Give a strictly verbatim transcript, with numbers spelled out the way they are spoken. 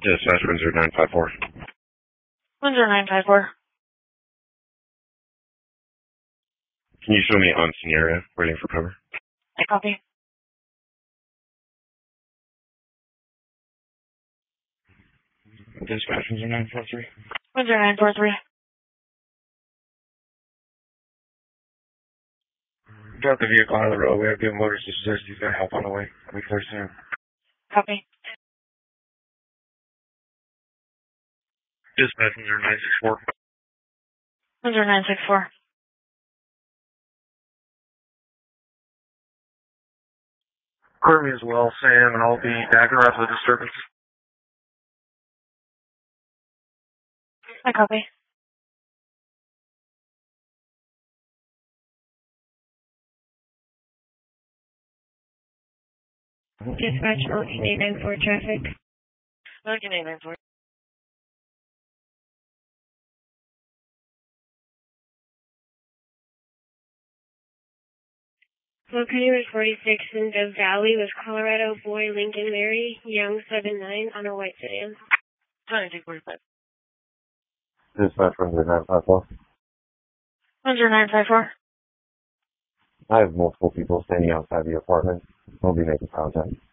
Dispatch one zero nine five four. one zero nine five four. Can you show me on scene area, waiting for cover? I copy. Dispatch one zero nine four three. one zero nine four three. Got the vehicle out of the road. We have good motors distress. He's got help on the way. We clear soon. Copy. Dispatch one zero nine six four. one zero nine six four. Clear me as well, Sam, and I'll be backing around for the disturbance. I copy. Dispatch Logan eight nine four traffic. Logan eight nine four. Located at forty-six in Dove Valley with Colorado boy Lincoln Mary, young seven nine on a white sedan. twenty-two forty-five. Dispatch one zero nine five four. one zero nine five four. I have multiple people standing outside the apartment. We'll be making contact.